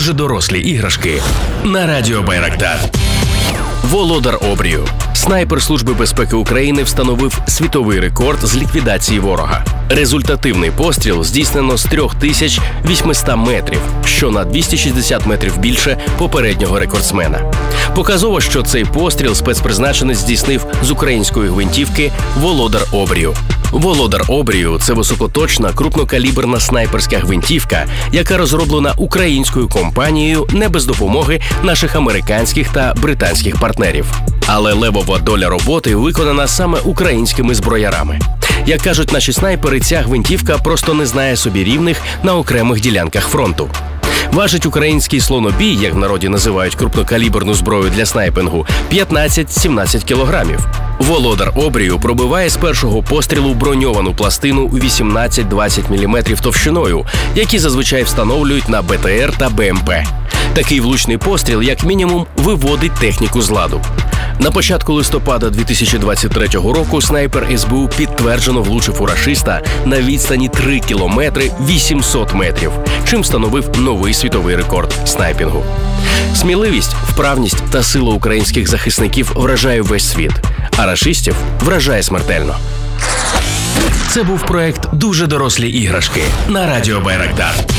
дуже дорослі іграшки на радіо Байрактар. Володар обрію. Снайпер Служби безпеки України встановив світовий рекорд з ліквідації ворога. Результативний постріл здійснено з 3800 метрів, що на 260 метрів більше попереднього рекордсмена. Показово, що цей постріл спецпризначенець здійснив з української гвинтівки «Володар обрію». «Володар обрію» – це високоточна, крупнокаліберна снайперська гвинтівка, яка розроблена українською компанією не без допомоги наших американських та британських партнерів. Але левова доля роботи виконана саме українськими зброярами. Як кажуть наші снайпери, ця гвинтівка просто не знає собі рівних на окремих ділянках фронту. Важить український слонобій, як в народі називають крупнокаліберну зброю для снайпингу, 15-17 кілограмів. «Володар обрію» пробиває з першого пострілу броньовану пластину у 18-20 мм товщиною, які зазвичай встановлюють на БТР та БМП. Такий влучний постріл, як мінімум, виводить техніку з ладу. На початку листопада 2023 року снайпер СБУ підтверджено влучив у рашиста на відстані 3 кілометри 800 метрів, чим встановив новий світовий рекорд снайпінгу. Сміливість, вправність та сила українських захисників вражає весь світ, а рашистів вражає смертельно. Це був проект «Дуже дорослі іграшки» на радіо Байрактар.